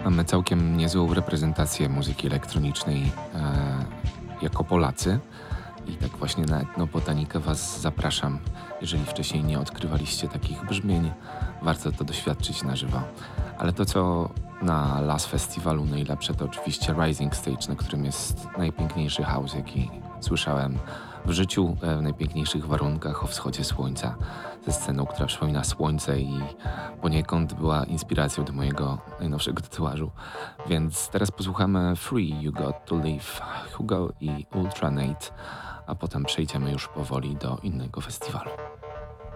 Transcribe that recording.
Mamy całkiem niezłą reprezentację muzyki elektronicznej jako Polacy i tak właśnie na Etnobotanikę Was zapraszam. Jeżeli wcześniej nie odkrywaliście takich brzmień, warto to doświadczyć na żywo. Ale to, co na Las Festiwalu najlepsze, to oczywiście Rising Stage, na którym jest najpiękniejszy house, jaki słyszałem w życiu, w najpiękniejszych warunkach o wschodzie słońca, ze sceną, która przypomina słońce i poniekąd była inspiracją do mojego najnowszego tatuażu. Więc teraz posłuchamy Free You Got To Live, Hugo i Ultranate, a potem przejdziemy już powoli do innego festiwalu.